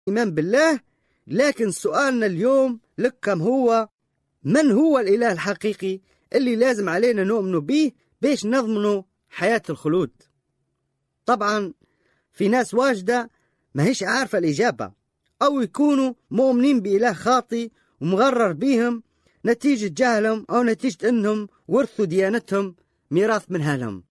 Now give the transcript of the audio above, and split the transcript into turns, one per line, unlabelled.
إيمان بالله. لكن سؤالنا اليوم لكم هو: من هو الإله الحقيقي اللي لازم علينا نؤمن به باش نضمنوا حياة الخلود؟ طبعا في ناس واجدة ما هيش عارفة الإجابة، أو يكونوا مؤمنين بإله خاطئ ومغرر بهم نتيجة جهلهم أو نتيجة أنهم ورثوا ديانتهم ميراث من أهلهم.